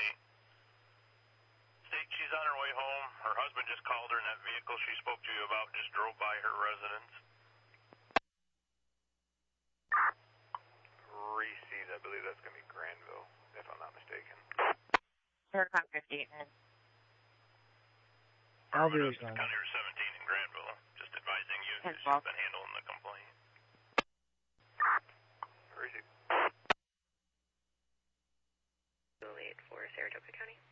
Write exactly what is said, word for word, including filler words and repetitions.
complaint. State she's on her way home. Her husband just called her in that vehicle she spoke to you about, just drove by her residence. Reese's, I believe that's going to be Granville, if I'm not mistaken. Paragraph fifty. I'll be with County Route seventeen in Granville. Just advising you that she's well. been handling the complaint. Where is it? eight for Saratoga County.